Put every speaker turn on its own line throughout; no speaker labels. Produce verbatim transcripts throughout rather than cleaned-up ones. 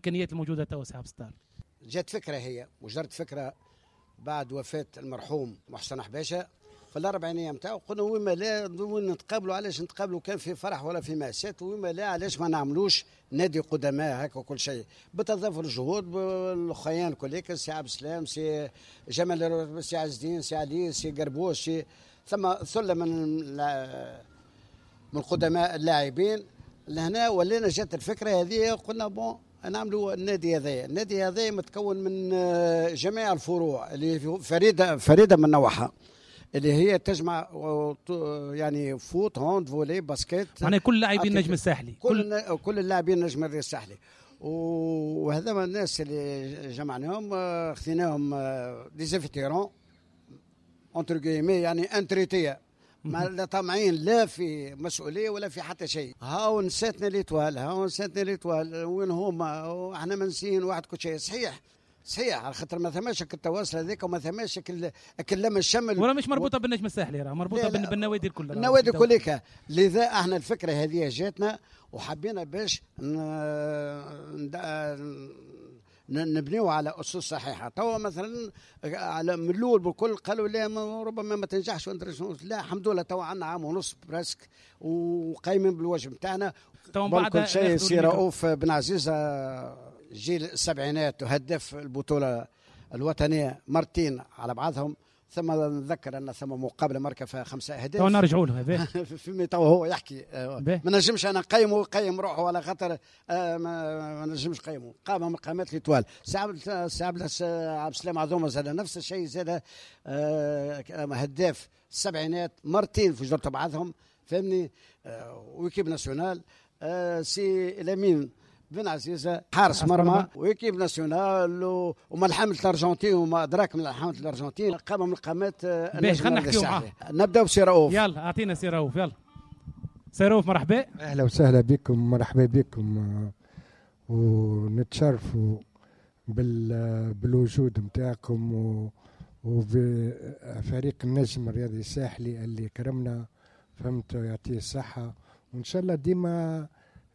الامكانيات الموجوده تو سي عبد الستار؟
جات فكره هي وجرت فكره بعد وفاه المرحوم محسن حباشه في الاربعينيه نتاعو، قلنا وما لا نتقابلوا، علاش نتقابلوا كان في فرح ولا في مأساة، وما لا علاش ما نعملوش نادي قدماء هكا وكل شيء، بتضافر الجهود بالاخوان كليك، سي عبد السلام، سي جمال، سي عز الدين، سي علي، سي قربوش، سي ثم ثله من من قدماء اللاعبين لهنا. ولينا جات الفكره هذه، قلنا بون نعملوا النادي هذا. النادي هذا متكون من جميع الفروع اللي فريده فريده من نوعها، اللي هي تجمع يعني فوت، هوند، فولي، باسكيت،
معناها كل لاعبين النجم الساحلي،
كل كل اللاعبين النجم الساحلي. وهذا الناس اللي جمعناهم خذيناهم دي زيفيتيرون اونتر كيمي، يعني انتريتيه، ما لا طامعين لا في مسؤوليه ولا في حتى شيء. هاو نساتنا ليتوال، هاو نساتنا ليتوال، وين هما؟ احنا منسيين واحد كل شيء. صحيح صحيح، على خاطر ما ثماش التواصل هذاك وما ثماش لما الشمل،
ولا مش مربوطه و... بالنجم الساحلي، راه مربوطه لا لا بالنوادي الكل،
النوادي كلها. لذا احنا الفكره هذه جاتنا وحبينا باش نبنيو على اسس صحيحه. توا مثلا على من الاول بالكل قالوا لا ربما ما تنجحش، لا الحمد لله توا عندنا عام ونص براسك وقايمين بالواجب نتاعنا.
توا
كل شيء سي رؤوف بن عزيزه جيل السبعينات وهدف البطوله الوطنيه مرتين على بعضهم. ثم نذكر ان ثم مقابله مركه فيها خمسه اهداف.
تو نرجعوا له
في تو هو يحكي ما نجمش انا نقيمه ويقيم روحه على خاطر ما نجمش نقيمه. قام من قامات ليتوال. سي عبد السلام عظومه زاد نفس الشيء، زاد هداف السبعينات مرتين في جرة بعضهم، فهمني. ويكيب ناسيونال. سي لامين بن عزيزه حارس مرمى ويكيب ناسيونال وملحمه الارجنتين وما ادراك من ملحمه الارجنتين. قام من قامات
باش خلينا نحكيو معاه.
نبداو بسي رؤوف.
يلا اعطينا سي رؤوف. يلا سي رؤوف مرحبا.
اهلا وسهلا بكم، مرحبا بكم، ونتشرفوا بالوجود نتاعكم وبفريق النجم الرياضي الساحلي اللي كرمنا، فهمت، يعطيه الصحه، وان شاء الله ديما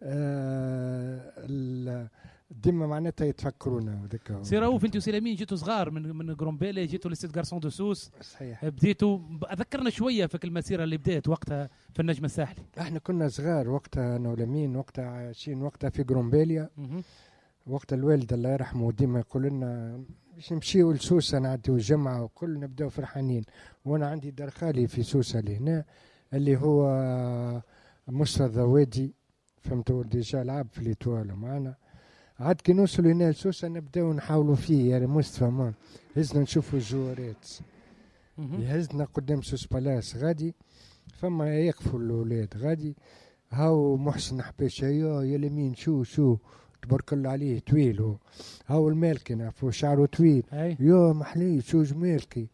آه ديما معناتها يتفكرونا.
سي رؤوف، انتوا سلامين جيتوا صغار من من جرومبيلي، جيتوا لستة غارسون دو سوس.
صحيح.
بديتوا، اذكرنا شويه في المسيره اللي بدات وقتها في النجم الساحلي.
احنا كنا صغار وقتها، انا ولامين وقتها عايشين وقتها في جرومبيليا. وقت الوالد الله يرحمه ديما يقول لنا باش نمشيو لسوسه نعديو الجمعه وكل نبداو فرحانين. وانا عندي دار خالي في سوسه اللي هنا اللي هو مصطفى الذوادي، فهمتوا، ديجا لعب في ليتوال معنا. عاد كي نوصلوا هنا لسوسه نبداو نحاولوا فيه، يعني مصطفى ما هزنا نشوفوا الجوارات، يهزنا قدام سوس بالاس غادي، فما يقفوا الاولاد غادي. هاو محسن حباشه يا يا لمين شو شو تبارك الله عليه طويل، هو هاو المالكي نعرفوا شعره طويل، يا محلي شو جمالكي،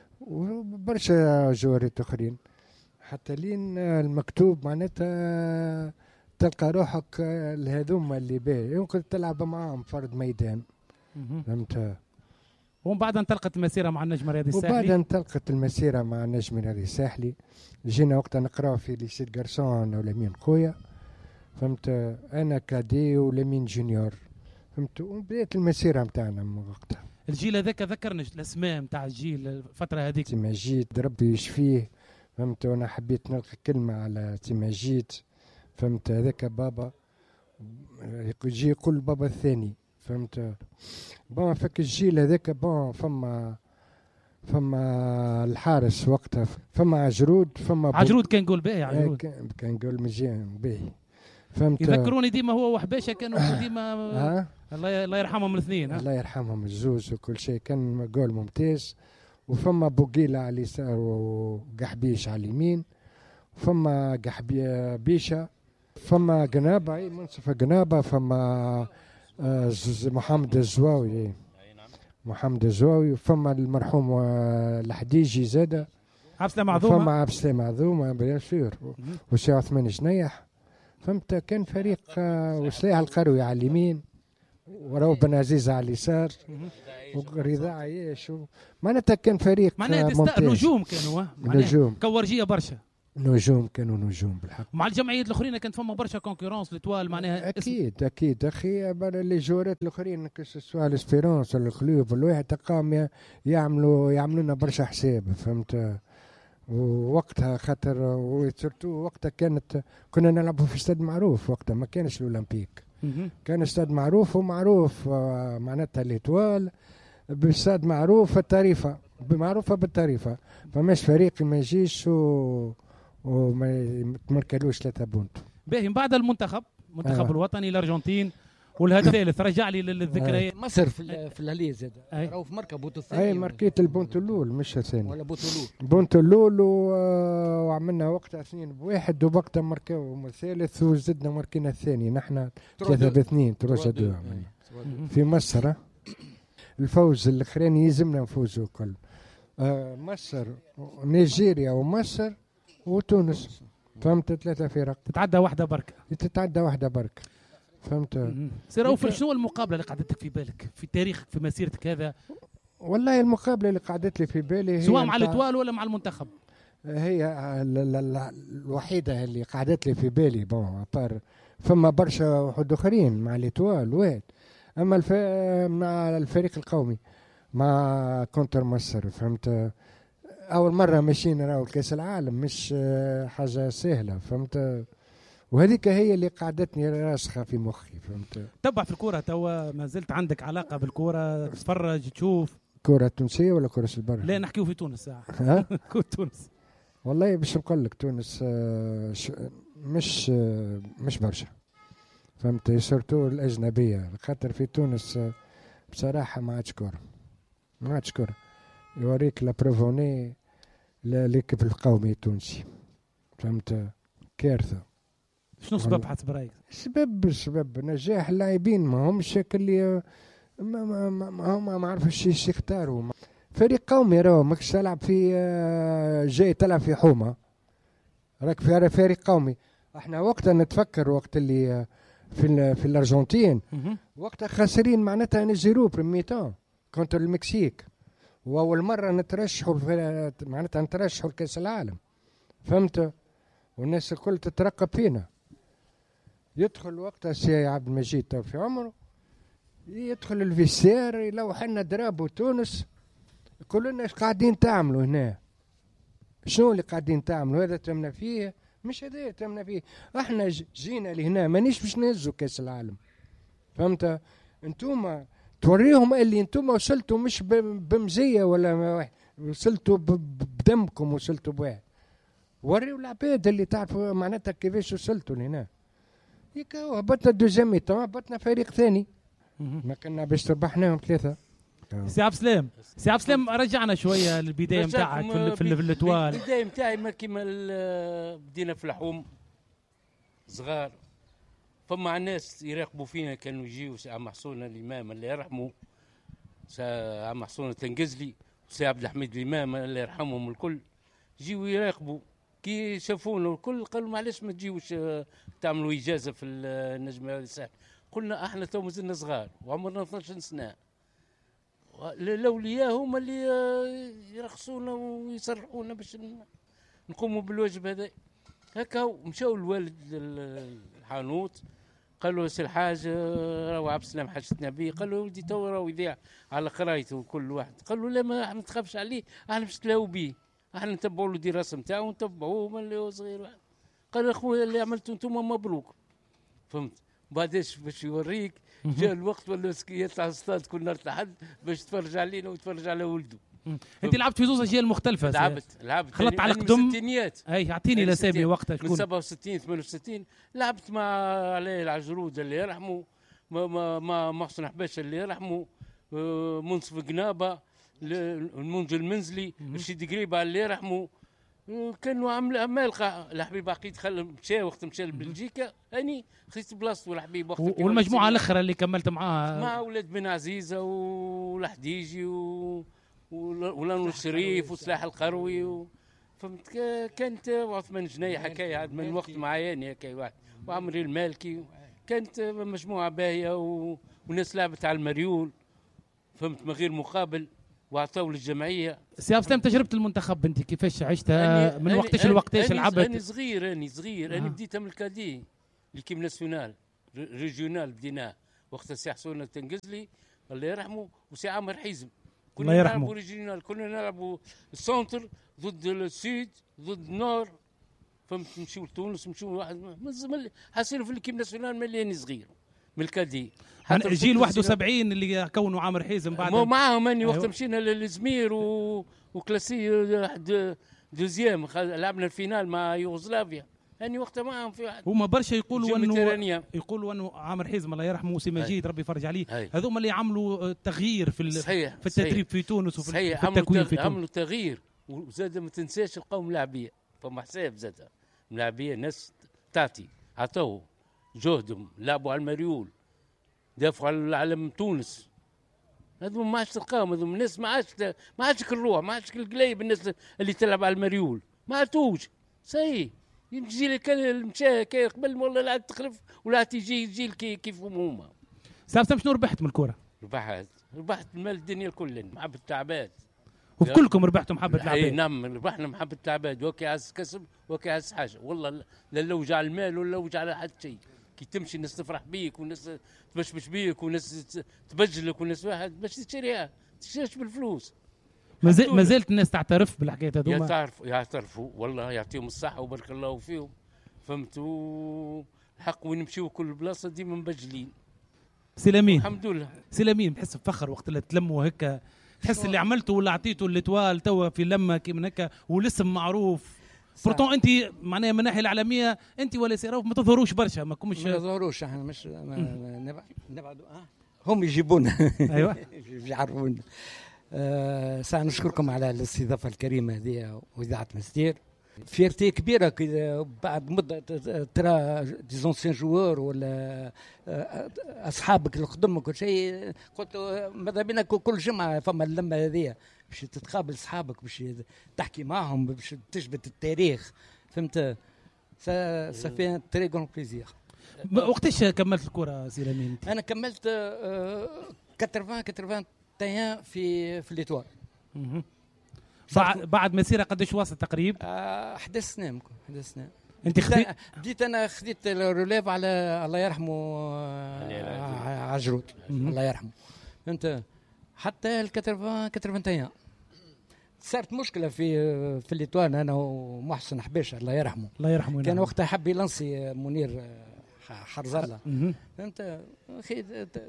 وبرشا جوارات اخرين. حتى لين المكتوب معناتها تلقى روحك لهذوما اللي باهي يمكن تلعب معاهم فرد ميدان، فهمت.
ومن بعد انطلقت المسيره مع النجم الرياضي الساحلي.
وبعد انطلقت المسيره مع النجم الرياضي الساحلي. جينا وقتها نقراو في ليسي غارسون ولامين خويا، فهمت، انا كادي ولامين جونيور، فهمت. وبدات المسيره نتاعنا من وقتها.
الجيل هذاك ذكرنا الاسماء نتاع الجيل الفتره هذيك.
سي مجيد ربي يشفيه، فهمت. وانا حبيت نلقى كلمه على سي مجيد، فهمت. هذاك بابا يجي يقول بابا الثاني، فهمت. بون فك الجيل هذاك بون فما فما الحارس وقتها، فما عجرود، فما
عجرود كان جول باهي. عجرود
كان جول مزيان باهي، فهمت.
يذكروني ديما هو وحباشه كانوا ديما الله الله يرحمهم الاثنين.
الله يرحمهم الزوز وكل شيء، كان جول ممتاز. وفما بوقيلة على اليسار وقحبيش على اليمين، فما قحبي بيشة، فما قنابة، اي منصف قنابة، فما آه محمد الزواوي، محمد الزواوي، وفما المرحوم الحديجي زاده،
عبد السلام عظومة،
فما عبد السلام عظومة بيان سور، وسي عثمان جنيح، فهمت. كان فريق آه وسلاح القروي على اليمين، وراو بن عزيز على اليسار، ورضا عياش، معناتها كان فريق
معناتها نجوم كانوا،
نجوم
كورجيه برشا.
نجوم كانوا نجوم بالحق.
مع الجمعيات الاخرين كانت فما برشا كونكورونس لتوال معناها.
اكيد اكيد اخي لي جورات الاخرين كسوا الاسبيرونس الكلوب الواحد تلقاهم يعملوا يعملوا لنا برشا حساب فهمت. ووقتها خاطر وسورتو وقتها كانت كنا نلعبوا في استاد معروف وقتها ما كانش الاولمبيك. كان استاد معروف ومعروف معناتها ليتوال باستاد معروف التاريفه معروفه بالتاريفه فماش فريق ما يجيش و... وما يتمركلوش ثلاثه بونت.
باهي من بعد المنتخب المنتخب آه. الوطني الارجنتين والهدف الثالث رجع لي للذكريات.
آه. مصر في في الهليه زاد راهو في مركب بوتو الثاني.
اي ماركيت البونت الاول مش الثاني
ولا بوتو الاول
بونت الاول وعملنا وقتها اثنين بواحد ووقتها ماركاو الثالث وزدنا ماركينا الثاني نحن ثلاثه باثنين تروجا دو في مصر. الفوز الاخراني يلزمنا نفوزوا الكل. آه مصر نيجيريا ومصر وتونس فهمت ثلاثة فرق
تتعدى واحدة بركة
تتعدى واحدة بركة فهمت.
سير في شنو المقابلة اللي قعدتك في بالك في تاريخك في مسيرتك هذا؟
والله المقابلة اللي قعدت لي في بالي هي
سواء مع الإطوال ولا مع المنتخب.
هي الوحيدة اللي قعدت لي في بالي بون فما برشا واحد اخرين مع الإطوال واحد اما الف... مع الفريق القومي مع كونتر مصر فهمت. اول مره ماشيين راهو كاس العالم مش حاجه سهله فهمت. وهذيك هي اللي قعدتني راسخه في مخي فهمت.
تبع في الكوره توا ما زلت عندك علاقه بالكوره تتفرج تشوف
كره تونسيه ولا كره البر؟
لا نحكيو في تونس ساعه.
ها
كره تونس
والله باش نقول لك تونس مش مش برشا فهمت سورتو الاجنبيه خاطر في تونس بصراحه ما عادش كوره ما عادش كوره. يوريك لابروفوني ليكيب القومي التونسي فهمت كارثه.
شنو سبب حسب رايك؟
سبب سبب نجاح اللاعبين ما همش اللي ما ما ما هما ما عرفوش ايش يختاروا. فريق قومي راهو ماكش تلعب في جاي تلعب في حومه راك في فريق قومي. احنا وقتها نتفكر وقت اللي في في الارجنتين وقتها خاسرين معناتها نزيرو بريميتان كونتر المكسيك واول مره نترشحوا معناتها نترشحوا لكاس العالم فهمت. والناس الكل تترقب فينا. يدخل وقتها سي عبد المجيد تو في عمره يدخل الفيسير يلوح لنا دراب وتونس يقول لنا ايش قاعدين تعملوا هنا شنو اللي قاعدين تعملوا هذا تمنا فيه مش هذا تمنا فيه. احنا جينا لهنا مانيش باش نهزوا كاس العالم فهمت. انتوما توريهم اللي انتم وصلتوا مش بمزيه ولا وصلتوا بدمكم وصلتوا بواحد. وريوا العباد اللي تعرفوا معناتها كيفاش وصلتوا لهنا. يكا هبطنا دوزيام ميتان هبطنا فريق ثاني ما كنا باش ربحناهم ثلاثه.
سي عبد السلام سي عبد السلام رجعنا شويه للبدايه نتاعك في في الاتوال.
البدايه نتاعي ما كيما بدينا في الحوم صغار فما الناس يراقبوا فينا كانوا يجيو سي عم حصون الامام الله يرحمه سي عم حصون التنقزلي وسي عبد الحميد الامام الله يرحمهم الكل يجيو يراقبوا كي شافونا الكل قالوا معليش ما تجيوش تعملوا اجازه في النجم الساحل. قلنا احنا تو مازلنا صغار وعمرنا اثناش سنه الاولياء هما اللي يرخصونا ويصرحونا باش نقوموا بالواجب هذا. هكا مشاو الوالد الحانوت قالوا سي الحاج راهو عبد السلام حاجة النبي قالوا ولدي تو راهو يذيع على قرايته كل واحد. قالوا لا ما تخافش عليه احنا باش نتلاو بيه احنا نتبعوا له الدراسه نتاعو ونتبعوه من اللي هو صغير. قال اخويا اللي عملتوا انتم مبروك فهمت. بعدش باش يوريك جاء الوقت ولا يطلع الاستاذ كل نهار تحد باش تفرج علينا وتفرج على ولده.
انت لعبت في زوز اجيال مختلفه.
لعبت لعبت
خلطت على قدم
الستينيات.
اي اعطيني الاسامي وقتها
شكون من سبعة وستين ثمانية وستين لعبت مع علي العجرود اللي يرحمه مع مع محسن حباشه اللي يرحمه منصف قنابه المنجي المنزلي رشيد قريبه اللي يرحمه كانوا عامل مالقه الحبيب عقيد خل مشى وقت مشى لبلجيكا اني خذيت بلاصته الحبيب وقت
والمجموعه الاخرى اللي كملت معاها
مع اولاد بن عزيزه والحديجي و ولانو الشريف وسلاح القروي و... فهمت. كانت وعثمان جناي حكايه عاد من وقت معاياني هكايا واحد وعمري المالكي كانت مجموعه باهيه و... وناس لعبت على المريول فهمت من غير مقابل واعطوا للجمعيه.
سي أبسام، تجربه المنتخب انت كيفاش عشتها من وقتاش لوقتاش لعبت؟
انا صغير انا صغير انا
آه.
بديتها من الكادي ليكيب ناسيونال ريجيونال بديناه وقت السي حسون التنقزلي الله يرحمه وسي عامر حيزم. كنا نلعبوا ريجيونال، كنا نلعبوا السونتر ضد السود ضد النور، فهمت؟ نمشيو لتونس نمشيو واحد من حاسين في الكيب ناسيونال ملياني صغير من الكادي.
جيل واحد وسبعين اللي كونوا عامر حيزم بعد
مو معاهم اني وقت مشينا للزمير و... وكلاسي دوزيام لعبنا الفينال مع يوغوسلافيا، اني وقتها معاهم في واحد.
هما برشا يقولوا انه يقولوا انه عامر حيزم الله يرحمه وسي مجيد ربي يفرج عليه، هذوما اللي عملوا تغيير في
صحيح
في التدريب صحيح في تونس وفي صحيح التكوين في تونس.
عملوا تغيير وزاد ما تنساش القوم ملاعبيه، فما حساب زاد ملاعبيه ناس تعطي عطوا جهدهم، لعبوا على المريول، دافعوا على العلم تونس. هذو ما عادش تلقاهم، هذو الناس ما عادش ما عادش الروح، ما عادش القلايب الناس اللي تلعب على المريول ما عادوش. صحيح يجي لك المشى كي قبل والله لا تخلف ولا تيجي جيل كي كيف هما.
سامسام شنو ربحت من الكره؟
ربحت ربحت مال الدنيا الكل، محبة التعباد.
وكلكم ربحتوا محبة العباد؟
اي نعم ربحنا محبة العباد، وكي عز كسب وكي عز حاجة، والله لا لوج على المال ولا لوج على حد شيء. كي تمشي الناس تفرح بيك والناس تبشبش بيك والناس تبجلك والناس واحد باش تشتريها تشتريش بالفلوس.
ما زالت الناس تعترف بالحكايه هذوما؟
يعترفوا يعترفوا والله يعطيهم الصحة وبارك الله فيهم، فهمتوا؟ الحق وين نمشيو كل بلاصة ديما مبجلين.
سلامين
الحمد لله.
سلامين بحس بفخر وقت اللي تلموا هكا، تحس اللي عملته ولا عطيته الليتوال توا في لمه كي من هكا والاسم معروف. بورتون انت معناها من الناحيه العالميه انت ولا سيراف ما تظهروش برشا، ما كومش
ما تظهروش احنا مش نبعدوا اه هم يجيبونا.
ايوه
يعرفونا. آه ساعة نشكركم على الاستضافه الكريمه هذه واذاعه مستير. فيرتي كبيره بعد مده ترى ديزونسيان جوور ولا اصحابك اللي قدمك وكل شيء، قلت ماذا بينا كل جمعه فما اللمه هذه باش تتقابل اصحابك باش تحكي معهم باش تجبد التاريخ، فهمت؟ سا في تري غون بليزير.
وقتاش كملت الكره سي لامين؟
انا كملت ثمانين ثمانين في في ليتوال.
بعد بعد مسيره قداش واصل تقريبا؟
احدى سنين احدى سنين.
انت خديت
بديت انا خديت الروليف على الله يرحمه عجرود الله يرحمه، فهمت؟ حتى ال ثمانين ثمانين صارت مشكله في في الليتوان انا ومحسن حبيشه الله يرحمه
الله يرحمه
كان وقتها حب يلنسي منير حرز الله، فهمت اخي؟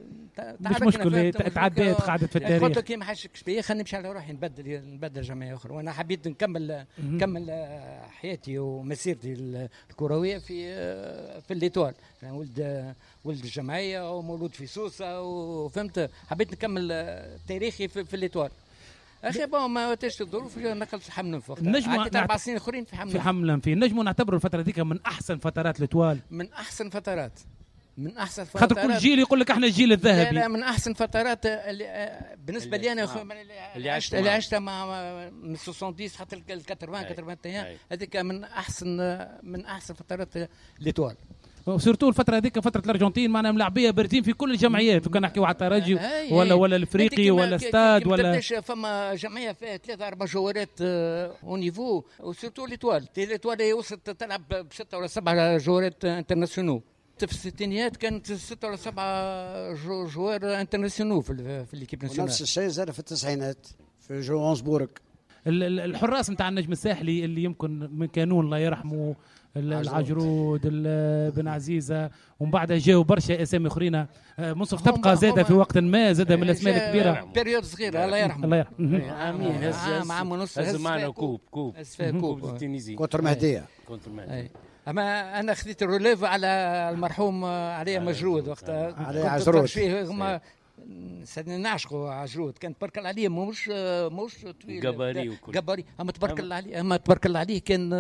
مش مشكله تعديت قعدت في التاريخ.
قلت له كي ما حاشكش بيا خليني نمشي على روحي نبدل نبدل جمعيه اخرى، وانا حبيت نكمل نكمل حياتي ومسيرتي الكرويه في في الليتوال. يعني ولد ولد الجمعيه ومولود في سوسه وفهمت حبيت نكمل تاريخي في, في الليتوال. اخي بون ما تاش الظروف نقلت في حمل فوق عديت اربع سنين اخرين في حمل
في حمل في نجموا نعتبروا الفتره هذيك من احسن فترات الاتوال،
من احسن فترات من احسن فترات
خاطر كل جيل يقول لك احنا الجيل الذهبي.
لا, لا من احسن فترات اللي بالنسبه لي انا اللي عشت اللي عشتها مع من تسعين حتى ال ثمانين ثمانين هذيك من احسن من احسن فترات الاتوال.
سورتو الفتره هذيك فتره الارجنتين معنا ملاعبيه باردين في كل الجمعيات، وكان نحكيو على الترجي ولا ولا الافريقي ولا استاد ولا
فما جمعيه فيها ثلاثه اربع جوارات او نيفو وسورتو ليتوال ليتوال وصلت تلعب بسته ولا سبعه جوارات انترناسيونال. في الستينيات كانت ستة ولا سبعة جو جوار انترناسيونال في في ليكيب ناسيونال.
نفس الشيء زاد في التسعينات في جوهانسبورغ.
الحراس نتاع النجم الساحلي اللي يمكن من كانون الله يرحمه العجرود بن عزيزه ومن بعدها جاوا برشا اسامي اخرين. منصف تبقى زاد في وقت ما زاد من الاسماء الكبيره
بيريود صغيره الله يرحمه
الله يرحمه
امين. مع ونص
هز معنا كوب كوب
كوب
التونسي
كونتر مهديه
كونتر مهديه.
اما انا خذيت الروليف على المرحوم علي مجرود وقتها
علي عجرود
فيه سيدنا نعشقوا عجرود كان تبارك الله عليه مش مش طويل
قباري وكل
قباري اما تبارك الله عليه اما تبارك الله عليه كان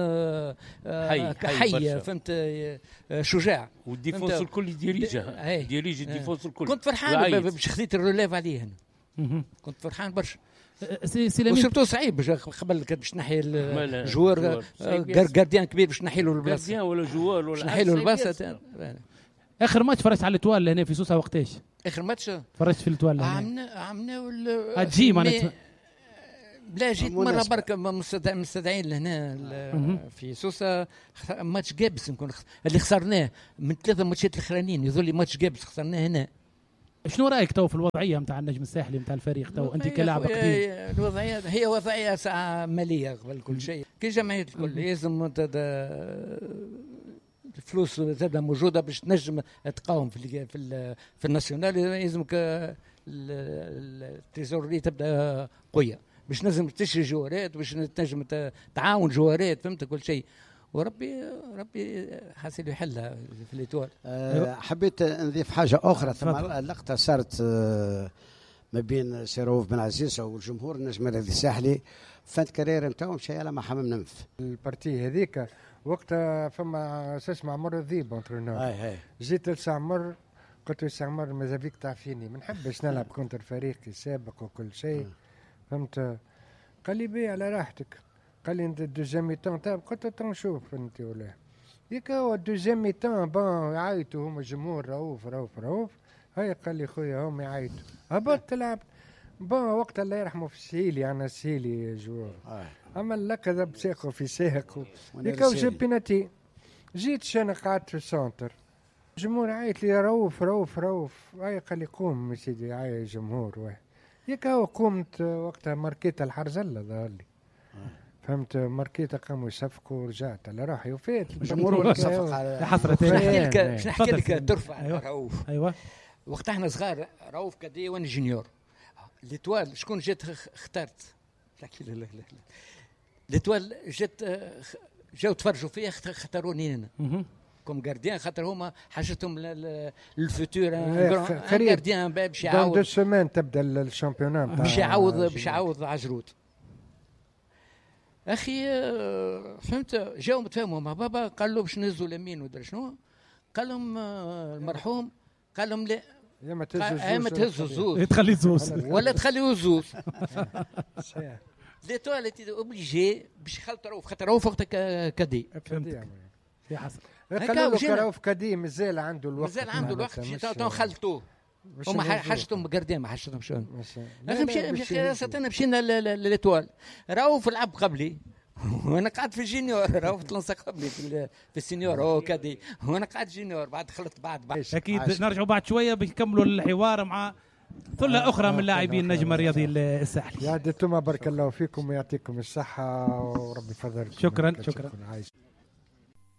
حي
حي فهمت شجاع
والديفونس الكل ديريجه ديريج الديفونس الكل.
كنت فرحان باش خذيت الروليف عليه هنا كنت فرحان برشا.
سلامين
وسيرتو صعيب قبل باش نحي الجوار جارديان كبير باش نحي له البلاصه
جارديان ولا جوار ولا
نحي له البلاصه.
اخر ماتش فرجت على الاتوال هنا في سوسه وقتاش؟
اخر ماتش
فرجت في الاتوال
عملنا عملنا
هتجي معناتها
لا جيت مره برك مستدعين لهنا في سوسه ماتش جابس نكون اللي خسرناه من ثلاثه ماتشات الاخرانيين يظل لي ماتش جابس خسرناه هنا.
شنو رايك تو في الوضعيه نتاع النجم الساحلي نتاع الفريق تو انت كلاعب قديم؟
الوضعيه هي وضعيه ساعه ماليه قبل كل شيء كي جمعيه الكل لازم الفلوس زادة موجوده باش تنجم تقاوم في في في الناسيونال. لازمك التيزوري تبدا قويه باش نجم تشري جوارات باش تنجم تعاون جوارات فهمت كل شيء. وربي ربي حاسب يحلها في الاتوال.
أه حبيت نضيف حاجه اخرى. ثم اللقطه صارت أه ما بين سي رؤوف بن عزيزة والجمهور النجم الساحلي فانت كارير نتاعو مشى على ما حمام ننف.
البارتي هذيك وقتها فما اساس معمر الذيب انترونور. جيت لسعمر قلت له سعمر ماذا بيك تعرفيني ما نحبش نلعب كونتر فريقي سابق وكل شيء فهمت. قال لي بي على راحتك. قال لي انت الدوزيام ميتان تاع قلت له تنشوف انت ولا ياك هو الدوزيام ميتان بون يعيطوا هما الجمهور رؤوف رؤوف رؤوف. هاي قال لي خويا هم يعيطوا هبطت لعبت بون وقت الله يرحمه في السهيلي انا السهيلي جوار عمل لك هذا بساقه في ساق ياك جاب بيناتي. جيت شانا قعدت في السونتر الجمهور عيط لي رؤوف رؤوف رؤوف. هاي قال لي قوم يا سيدي عاي جمهور واحد ياك هو قمت وقتها ماركيتا الحرزله ظهر لي فهمت ماركيتا قاموا يصفقوا ورجعت على روحي وفات
الجمهور ولا صفق على
حسرة. نحكي لك باش نحكي لك ترفع
أيوة.
رؤوف.
ايوه
وقت احنا صغار رؤوف كدي وانا جونيور ليتوال شكون جات اخترت لا لا لا لا ليتوال جات جاو تفرجوا فيها اختاروني انا كوم جارديان خاطر هما حاجتهم للفوتور جارديان باش يعاود
دو سيمين تبدا الشامبيونات
باش يعوض باش يعوض عجروت. اخي فهمت جاو متفاهموا مع بابا قال له باش نهزوا اليمين ودرا شنو قال لهم المرحوم قال لهم لا
يا ما تهزوا
يا ما تهزوا زوز
تخلي زوز
ولا تخليوه زوز. لي تواليت اوبليجي باش يخلط رؤوف خاطر رؤوف وقتها كدي
فهمت في حسن.
قالوا له رؤوف كدي مازال عنده الوقت
مازال عنده الوقت باش خلطوه هما حاجتهم قردين ما حاجتهم شلون. اخي مشينا مشينا مشينا للاتوال رؤوف لعب قبلي وانا قاعد في الجينيور رؤوف تلنصق قبلي في في السينيور هو كدي وانا قاعد جينيور بعد خلطت بعد بعد
اكيد نرجعوا بعد شويه بنكملوا الحوار مع ثله اخرى من لاعبين النجم الرياضي الساحلي.
يا دتوما بارك الله فيكم ويعطيكم الصحه وربي يفضلكم.
شكرا شكرا.